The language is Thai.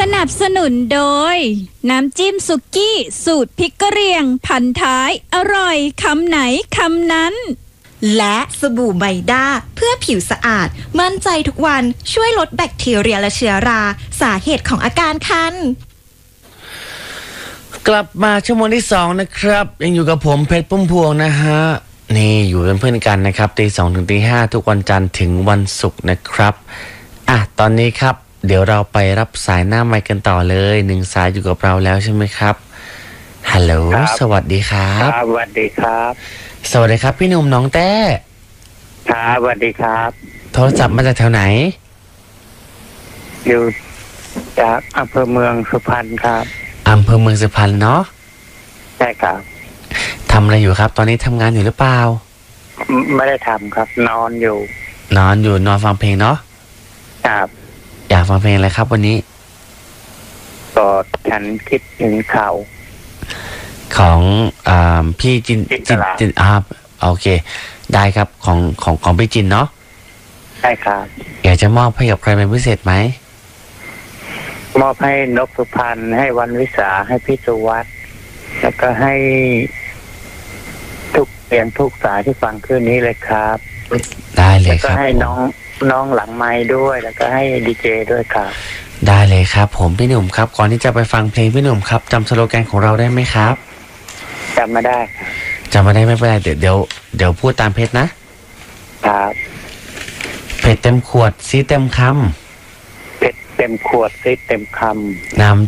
นับสนุนโดยน้ำจิ้มสุกี้สูตรพริกกะเหรี่ยงพันท้ายอร่อยคำไหนคำนั้นและสบู่ไบด้าเพื่อผิวสะอาดมั่นใจทุกวันช่วยลดแบคทีเรียและเชื้อราสาเหตุของอาการคันกลับมาชั่วโมงที่2นะครับยังอยู่กับผมเพชรพุ่มพวงนะฮะนี่อยู่เป็นเพื่อนกันนะครับตี 2 ถึงตี 5ทุกวันจันทร์ถึงวันศุกร์นะครับตอนนี้ครับเดี๋ยวเราไปรับสายหน้าไมค์กันต่อเลย1สายอยู่กับเราแล้วใช่ไหมครับฮัลโหลสวัสดีครับสวัสดีครับสวัสดีครับพี่หนุ่มน้องแต้ครับสวัสดีครับโทรศัพท์มาจากแถวไหนอยู่จากอำเภอเมืองสุพรรณครับอำเภอเมืองสุพรรณเนาะใช่ครับทำอะไรอยู่ครับตอนนี้ทำงานอยู่หรือเปล่าไม่ได้ทำครับนอนอยู่นอนฟังเพลงเนาะครับอยากฟังเพลงอะไรครับวันนี้ก็ฉันคิดถึงเขาของพี่จินโอเคได้ครับของพี่จินเนาะใช่ครับอยากจะมอบให้กับใครเป็นพิเศษไหมมอบให้นกสุพรรณให้วันวิสาให้พี่สุวัฒน์แล้วก็ให้ทุกเสียงทุกสายที่ฟังคืนนี้เลยครับได้เลยครับแล้วก็ให้น้องหลังไมค์ด้วยแล้วก็ให้ดีเจด้วยครับได้เลยครับผมพี่หนุ่มครับก่อนที่จะไปฟังเพลงพี่หนุ่มครับจำสโลแกนของเราได้ไหมครับจำไม่ได้ครับจำไม่ได้ไม่เป็นไรเดี๋ยวพูดตามเพชรนะครับเพชรเต็มขวดซีเต็มคำเพชรเต็มขวดซีเต็มคำน้ำ